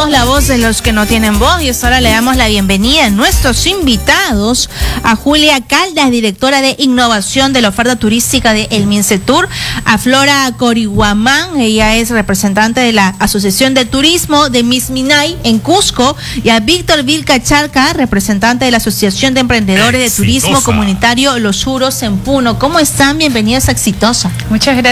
somos la voz de los que no tienen voz y ahora le damos la bienvenida a nuestros invitados, a Julia Caldas, directora de innovación de la oferta turística de El Mincetur, a Flora Coriguamán, ella es representante de la Asociación de Turismo de Misminay en Cusco, y a Víctor Vilcacharca, representante de la Asociación de Emprendedores de Turismo Comunitario Los Juros en Puno. ¿Cómo están? Bienvenidas a Exitosa. Muchas gracias.